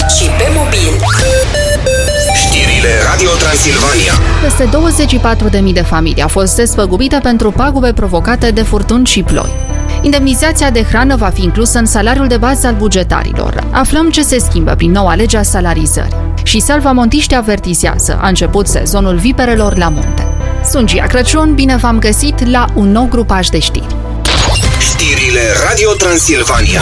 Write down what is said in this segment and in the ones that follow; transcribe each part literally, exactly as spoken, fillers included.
și pe mobil. Știrile Radio Transilvania. Peste douăzeci și patru de mii de familii au fost despăgubite pentru pagube provocate de furtuni și ploi. Indemnizația de hrană va fi inclusă în salariul de bază al bugetarilor. Aflăm ce se schimbă prin noua lege a salarizării. Și salvamontiști avertizează, a început sezonul viperelor la munte. Sunt Gia Crăciun, bine v-am găsit la un nou grupaj de știri. Știrile Radio Transilvania.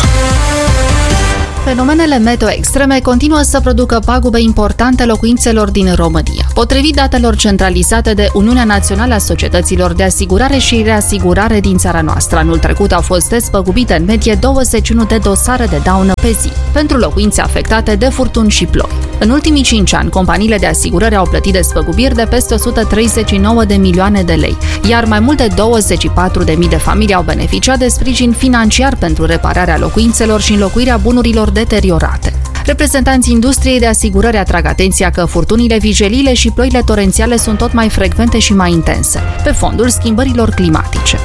Fenomenele meteo extreme continuă să producă pagube importante locuințelor din România. Potrivit datelor centralizate de Uniunea Națională a Societăților de Asigurare și Reasigurare din țara noastră, anul trecut au fost despăgubite în medie douăzeci și unu de dosare de daună pe zi, pentru locuințe afectate de furtuni și ploi. În ultimii cinci ani, companiile de asigurări au plătit despăgubiri de peste o sută treizeci și nouă de milioane de lei, iar mai mult de douăzeci și patru de mii de familii au beneficiat de sprijin financiar pentru repararea locuințelor și înlocuirea bunurilor deteriorate. Reprezentanții industriei de asigurări atrag atenția că furtunile vijelile și ploile torențiale sunt tot mai frecvente și mai intense, pe fondul schimbărilor climatice.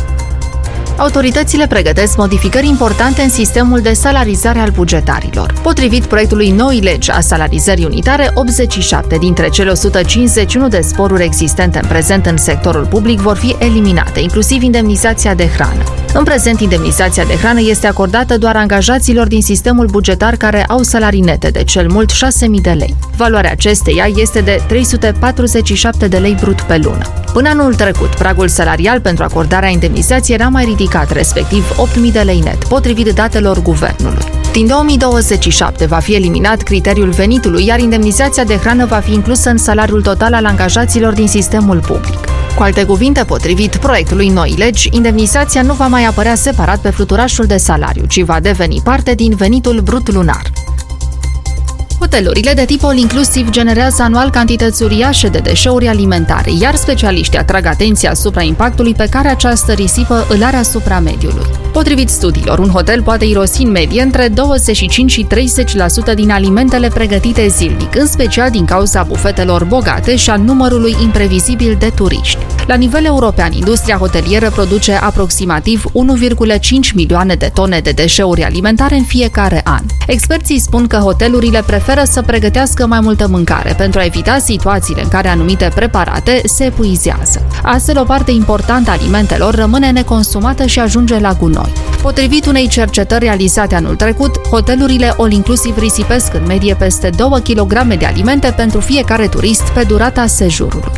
Autoritățile pregătesc modificări importante în sistemul de salarizare al bugetarilor. Potrivit proiectului noii legi a salarizării unitare, optzeci și șapte dintre cele o sută cincizeci și unu de sporuri existente în prezent în sectorul public vor fi eliminate, inclusiv indemnizația de hrană. În prezent, indemnizația de hrană este acordată doar angajaților din sistemul bugetar care au salarii nete de cel mult șase mii de lei. Valoarea acesteia este de trei sute patruzeci și șapte de lei brut pe lună. Până anul trecut, pragul salarial pentru acordarea indemnizației era mai ridicat, respectiv opt mii de lei net, potrivit datelor guvernului. Din două mii douăzeci și șapte va fi eliminat criteriul venitului, iar indemnizația de hrană va fi inclusă în salariul total al angajaților din sistemul public. Cu alte cuvinte, potrivit proiectului noii legi, indemnizația nu va mai apărea separat pe fluturașul de salariu, ci va deveni parte din venitul brut lunar. Hotelurile de tip all-inclusiv generează anual cantități uriașe de deșeuri alimentare, iar specialiștii atrag atenția asupra impactului pe care această risipă îl are asupra mediului. Potrivit studiilor, un hotel poate irosi în medie între douăzeci și cinci și treizeci la sută din alimentele pregătite zilnic, în special din cauza bufetelor bogate și a numărului imprevizibil de turiști. La nivel european, industria hotelieră produce aproximativ unu virgulă cinci milioane de tone de deșeuri alimentare în fiecare an. Experții spun că hotelurile preferă să pregătească mai multă mâncare pentru a evita situațiile în care anumite preparate se epuizează. Astfel, o parte importantă a alimentelor rămâne neconsumată și ajunge la gunoi. Potrivit unei cercetări realizate anul trecut, hotelurile all-inclusiv risipesc în medie peste două kilograme de alimente pentru fiecare turist pe durata sejurului.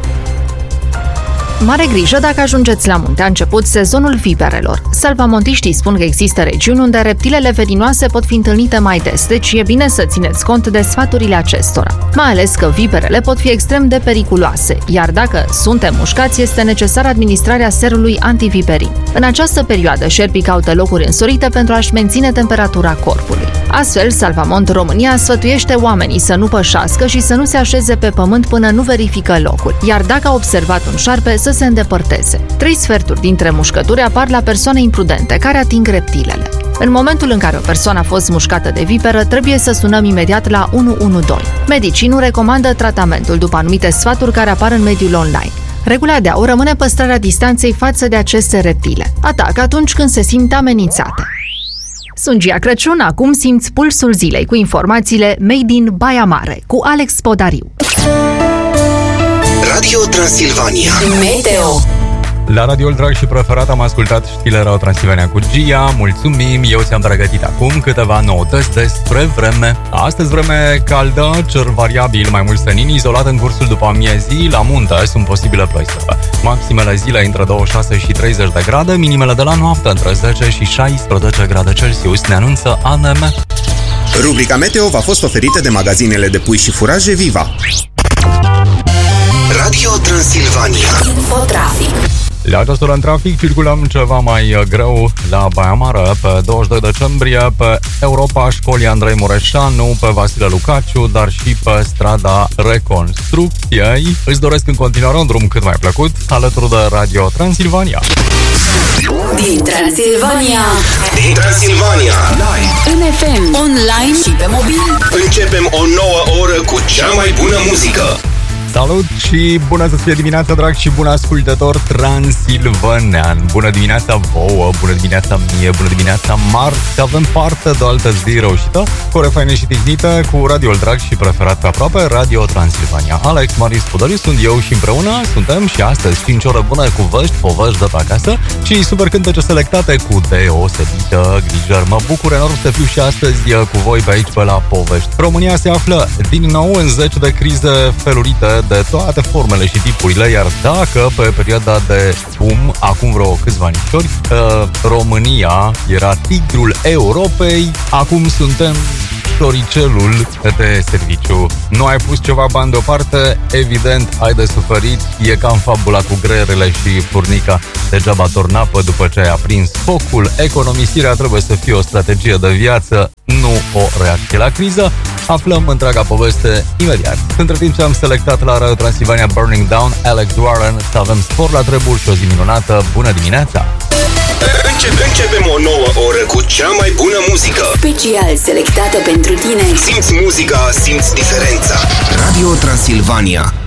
Mare grijă dacă ajungeți la munte, a început sezonul viperelor. Salvamontiștii spun că există regiuni unde reptilele veninoase pot fi întâlnite mai des, deci e bine să țineți cont de sfaturile acestora. Mai ales că viperele pot fi extrem de periculoase, iar dacă suntem mușcați, este necesară administrarea serului antiviperin. În această perioadă, șerpii caută locuri însorite pentru a-și menține temperatura corpului. Astfel, Salvamont România sfătuiește oamenii să nu pășească și să nu se așeze pe pământ până nu verifică locul, iar dacă a observat un șarpe, să se îndepărteze. Trei sferturi dintre mușcături apar la persoane imprudente care ating reptilele. În momentul în care o persoană a fost mușcată de viperă, trebuie să sunăm imediat la unu unu doi. Medicii nu recomandă tratamentul după anumite sfaturi care apar în mediul online. Regula de aur rămâne păstrarea distanței față de aceste reptile. Atacă atunci când se simt amenințate. Sunt Gia Crăciun, acum simți pulsul zilei cu informațiile Made in Baia Mare cu Alex Podariu. Radio Transilvania. Meteo. La radioul drag și preferat am ascultat știrile Radio Transilvania cu Gia. Mulțumim, eu ți-am pregătit acum câteva noutăți despre vreme. Astăzi vreme caldă, cer variabil, mai mult senin, izolat în cursul după amiezii, la munte sunt posibile ploi slabe. Maximele zile între douăzeci și șase și treizeci de grade, minimele de la noapte între zece și șaisprezece grade Celsius, ne anunță A N M. Rubrica Meteo v-a fost oferită de magazinele de pui și furaje Viva. Radio Transilvania. Infotrafic. La această oră în trafic circulăm ceva mai greu la Baia Mare pe douăzeci și doi decembrie, pe Europa, școlii Andrei Mureșanu, pe Vasile Lucaciu, dar și pe strada Reconstrucției. Îți doresc în continuare un drum cât mai plăcut alături de Radio Transilvania. Din Transilvania. Din Transilvania. În F M, online și pe mobil. Începem o nouă oră cu cea mai bună muzică. Salut și bună să fie dimineața, drag și bun ascultător transilvanean. Bună dimineața vouă, bună dimineața mie, bună dimineața Marc. Avem parte de o altă zi reușită, cu ore faine și tihnite, cu radioul drag și preferat pe aproape, Radio Transilvania. Alex Maris Pudăriu sunt eu și împreună suntem și astăzi cinci ore bune cu vești, povești de pe acasă și super cântece selectate cu deosebită grijă. Mă bucur enorm să fiu și astăzi cu voi pe aici pe la povești. România se află din nou în zeci de crize felurite de toate formele și tipurile, iar dacă pe perioada de boom, acum vreo câțiva anișori, România era tigrul Europei, acum suntem floricelul de serviciu. Nu ai pus ceva bani deoparte, evident ai de suferit, e ca în fabula cu greierele și furnica. Degeaba tornapă după ce ai aprins focul. Economisirea trebuie să fie o strategie de viață, nu o reacție la criză. Aflăm întreaga poveste imediat. Între timp ce am selectat la Radio Transilvania Burning Down, Alex Warren, să avem spor la treburi și o zi minunată. Bună dimineața! Începe, începem o nouă oră cu cea mai bună muzică. Special selectată pentru tine. Simți muzica, simți diferența. Radio Transilvania.